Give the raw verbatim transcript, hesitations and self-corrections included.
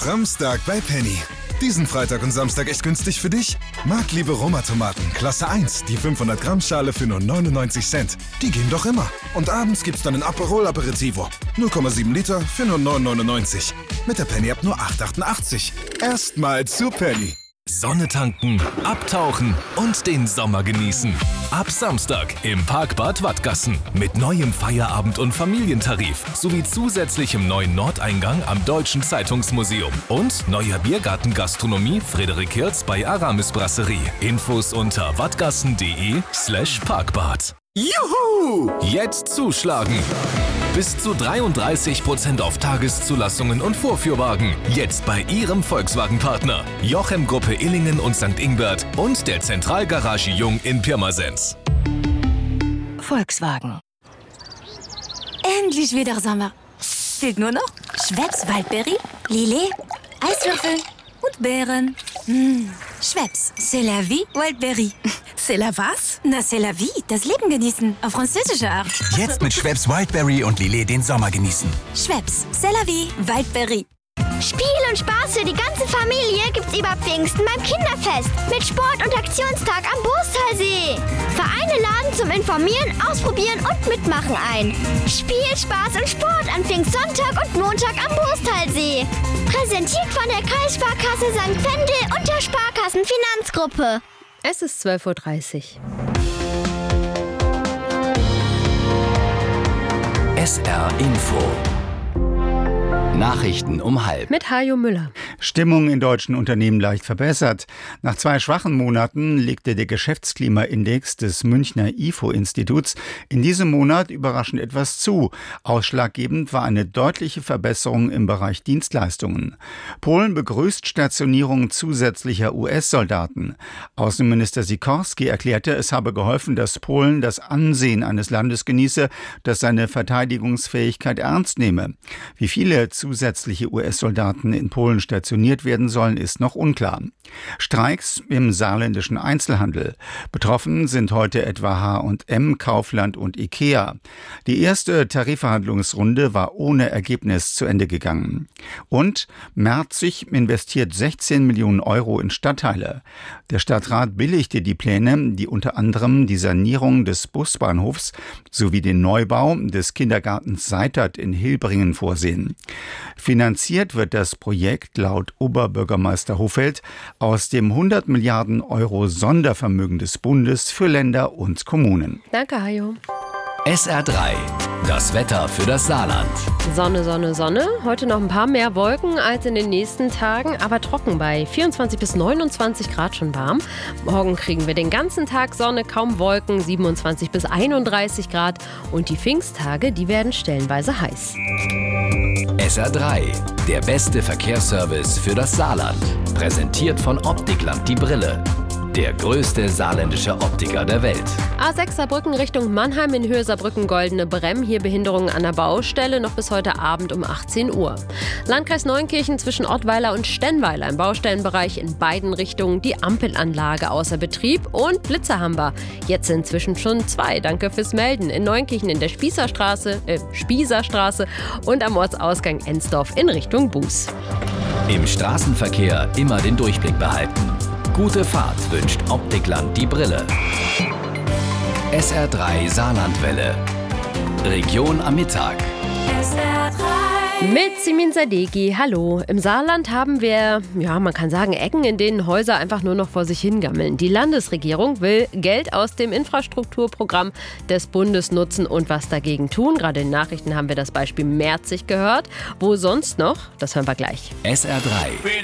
Framstag bei Penny. Diesen Freitag und Samstag echt günstig für dich? Marktliebe Roma-Tomaten, Klasse eins, die fünfhundert Gramm Schale für nur neunundneunzig Cent. Die gehen doch immer. Und abends gibt's dann ein Aperol Aperitivo. null Komma sieben Liter für nur neun neunundneunzig. Mit der Penny ab nur acht achtundachtzig. Erstmal zu Penny. Sonne tanken, abtauchen und den Sommer genießen. Ab Samstag im Parkbad Wattgassen mit neuem Feierabend- und Familientarif sowie zusätzlichem neuen Nordeingang am Deutschen Zeitungsmuseum und neuer Biergartengastronomie Frederik Hirz bei Aramis Brasserie. Infos unter wattgassen.de slash Parkbad. Juhu! Jetzt zuschlagen! Bis zu dreiunddreißig Prozent auf Tageszulassungen und Vorführwagen. Jetzt bei Ihrem Volkswagen-Partner. Jochem Gruppe Illingen und Sankt Ingbert und der Zentralgarage Jung in Pirmasens. Volkswagen. Endlich wieder Sommer. Fehlt nur noch Schweppes Waldbeere, Lillet, Eiswürfel und Beeren. Mmh. Schweppes, c'est la vie, Waldbeere. C'est la was? Na, c'est la vie, das Leben genießen, auf französische Art. Jetzt mit Schweppes Wildberry und Lillet den Sommer genießen. Schweppes, c'est la vie, Waldbeere. Spiel und Spaß für die ganze Familie gibt's über Pfingsten beim Kinderfest mit Sport- und Aktionstag am Bostalsee. Vereine laden zum Informieren, Ausprobieren und Mitmachen ein. Spiel, Spaß und Sport an Pfingstsonntag und Montag am Bostalsee. Präsentiert von der Kreissparkasse Sankt Wendel und der Sparkassenfinanzgruppe. Es ist zwölf Uhr dreißig. S R Info. Nachrichten um halb. Mit Hajo Müller. Stimmung in deutschen Unternehmen leicht verbessert. Nach zwei schwachen Monaten legte der Geschäftsklimaindex des Münchner I F O-Instituts in diesem Monat überraschend etwas zu. Ausschlaggebend war eine deutliche Verbesserung im Bereich Dienstleistungen. Polen begrüßt Stationierung zusätzlicher U S-Soldaten. Außenminister Sikorski erklärte, es habe geholfen, dass Polen das Ansehen eines Landes genieße, das seine Verteidigungsfähigkeit ernst nehme. Wie viele zusätzliche U S-Soldaten in Polen stationiert werden sollen, ist noch unklar. Streiks im saarländischen Einzelhandel. Betroffen sind heute etwa H und M, Kaufland und Ikea. Die erste Tarifverhandlungsrunde war ohne Ergebnis zu Ende gegangen. Und Merzig investiert sechzehn Millionen Euro in Stadtteile. Der Stadtrat billigte die Pläne, die unter anderem die Sanierung des Busbahnhofs sowie den Neubau des Kindergartens Seitert in Hilbringen vorsehen. Finanziert wird das Projekt laut Oberbürgermeister Hofeld aus dem hundert Milliarden Euro Sondervermögen des Bundes für Länder und Kommunen. Danke, Hajo. S R drei. Das Wetter für das Saarland. Sonne, Sonne, Sonne. Heute noch ein paar mehr Wolken als in den nächsten Tagen, aber trocken bei vierundzwanzig bis neunundzwanzig Grad schon warm. Morgen kriegen wir den ganzen Tag Sonne, kaum Wolken, siebenundzwanzig bis einunddreißig Grad. Und die Pfingsttage, die werden stellenweise heiß. S R drei. Der beste Verkehrsservice für das Saarland. Präsentiert von Optikland die Brille. Der größte saarländische Optiker der Welt. A sechs Saarbrücken Richtung Mannheim in Höhe Saarbrücken-Goldene Bremm. Hier Behinderungen an der Baustelle, noch bis heute Abend um achtzehn Uhr. Landkreis Neunkirchen zwischen Ottweiler und Stennweiler im Baustellenbereich in beiden Richtungen die Ampelanlage außer Betrieb und Blitzer haben wir. Jetzt inzwischen schon zwei. Danke fürs Melden. In Neunkirchen in der Spießerstraße, äh, Spießerstraße und am Ortsausgang Ensdorf in Richtung Buß. Im Straßenverkehr immer den Durchblick behalten. Gute Fahrt wünscht Optikland die Brille. S R drei Saarlandwelle. Region am Mittag. S R drei. Mit Simin Sadeghi, hallo. Im Saarland haben wir, ja, man kann sagen, Ecken, in denen Häuser einfach nur noch vor sich hingammeln. Die Landesregierung will Geld aus dem Infrastrukturprogramm des Bundes nutzen und was dagegen tun. Gerade in Nachrichten haben wir das Beispiel Merzig gehört. Wo sonst noch? Das hören wir gleich. S R drei.